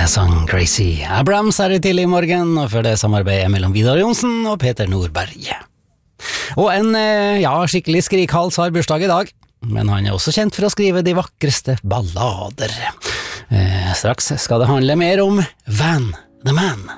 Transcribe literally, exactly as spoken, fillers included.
sang Crazy Abrams her til i morgen, og før det samarbeidet mellom Vidar Jonsen og Peter Nordberg. Og en, ja, skikkelig skrikhals har bursdag i dag, men han er også kjent for å skrive de vakreste ballader. Eh, straks skal det handle mer om Van the Man.